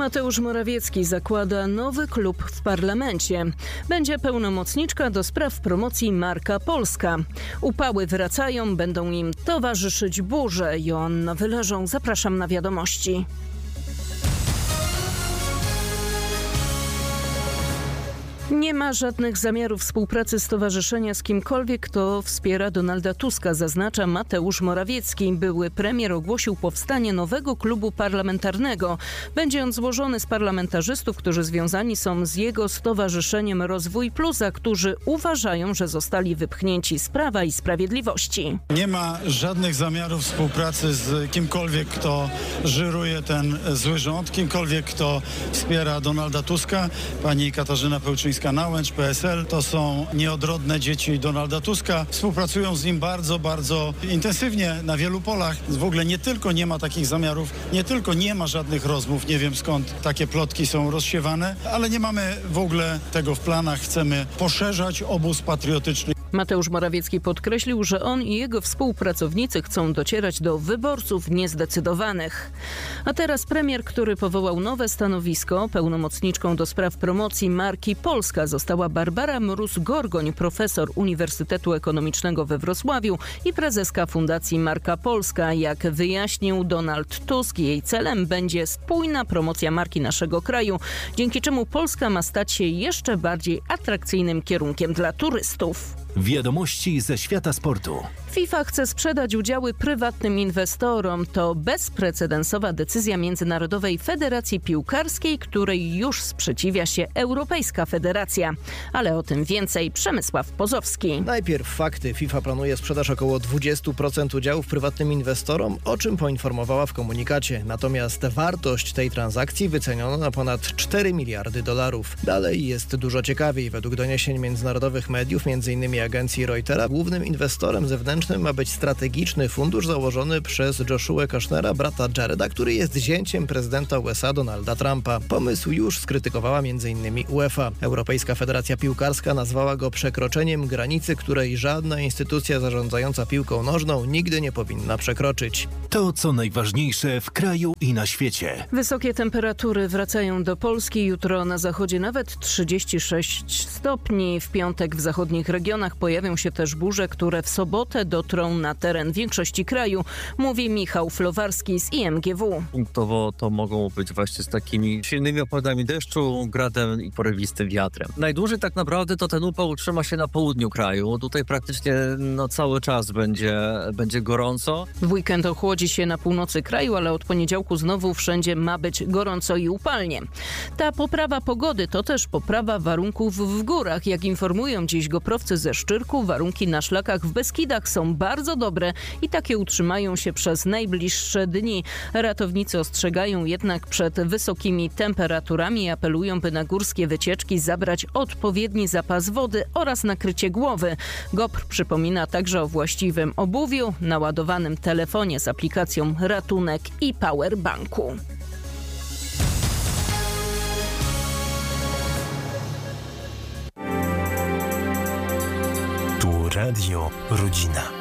Mateusz Morawiecki zakłada nowy klub w parlamencie. Będzie pełnomocniczka do spraw promocji Marka Polska. Upały wracają, będą im towarzyszyć burze. Joanna Wyleżą, zapraszam na wiadomości. Nie ma żadnych zamiarów współpracy stowarzyszenia z kimkolwiek, kto wspiera Donalda Tuska, zaznacza Mateusz Morawiecki. Były premier ogłosił powstanie nowego klubu parlamentarnego. Będzie on złożony z parlamentarzystów, którzy związani są z jego stowarzyszeniem Rozwój Plus, a którzy uważają, że zostali wypchnięci z Prawa i Sprawiedliwości. Nie ma żadnych zamiarów współpracy z kimkolwiek, kto żyruje ten zły rząd, kimkolwiek, kto wspiera Donalda Tuska. Pani Katarzyna Pełczyńska-Nałęcz, PSL, to są nieodrodne dzieci Donalda Tuska. Współpracują z nim bardzo, bardzo intensywnie na wielu polach. W ogóle nie tylko nie ma takich zamiarów, nie tylko nie ma żadnych rozmów, nie wiem skąd takie plotki są rozsiewane, ale nie mamy w ogóle tego w planach. Chcemy poszerzać obóz patriotyczny. Mateusz Morawiecki podkreślił, że on i jego współpracownicy chcą docierać do wyborców niezdecydowanych. A teraz premier, który powołał nowe stanowisko, pełnomocniczką do spraw promocji marki Polska została Barbara Mróz-Gorgoń, profesor Uniwersytetu Ekonomicznego we Wrocławiu i prezeska Fundacji Marka Polska. Jak wyjaśnił Donald Tusk, jej celem będzie spójna promocja marki naszego kraju, dzięki czemu Polska ma stać się jeszcze bardziej atrakcyjnym kierunkiem dla turystów. Wiadomości ze świata sportu. FIFA chce sprzedać udziały prywatnym inwestorom. To bezprecedensowa decyzja Międzynarodowej Federacji Piłkarskiej, której już sprzeciwia się Europejska Federacja. Ale o tym więcej Przemysław Pozowski. Najpierw fakty. FIFA planuje sprzedaż około 20% udziałów prywatnym inwestorom, o czym poinformowała w komunikacie. Natomiast wartość tej transakcji wyceniono na ponad $4 miliardy. Dalej jest dużo ciekawiej. Według doniesień międzynarodowych mediów, m.in. agencji Reutera, głównym inwestorem zewnętrznym ma być strategiczny fundusz założony przez Joshua Kushnera, brata Jareda, który jest zięciem prezydenta USA Donalda Trumpa. Pomysł już skrytykowała m.in. UEFA. Europejska Federacja Piłkarska nazwała go przekroczeniem granicy, której żadna instytucja zarządzająca piłką nożną nigdy nie powinna przekroczyć. To co najważniejsze w kraju i na świecie. Wysokie temperatury wracają do Polski. Jutro na zachodzie nawet 36 stopni. W piątek w zachodnich regionach pojawią się też burze, które w sobotę dotrą na teren większości kraju, mówi Michał Flowarski z IMGW. Punktowo to mogą być właśnie z takimi silnymi opadami deszczu, gradem i porywistym wiatrem. Najdłużej tak naprawdę to ten upał utrzyma się na południu kraju. Tutaj praktycznie cały czas będzie gorąco. W weekend ochłodzi się na północy kraju, ale od poniedziałku znowu wszędzie ma być gorąco i upalnie. Ta poprawa pogody to też poprawa warunków w górach. Jak informują dziś GoProwcy ze Szczyrku, warunki na szlakach w Beskidach są bardzo dobre i takie utrzymają się przez najbliższe dni. Ratownicy ostrzegają jednak przed wysokimi temperaturami i apelują, by na górskie wycieczki zabrać odpowiedni zapas wody oraz nakrycie głowy. GoPr przypomina także o właściwym obuwiu, naładowanym telefonie z aplikacją Ratunek i Powerbanku. Tu Radio Rodzina.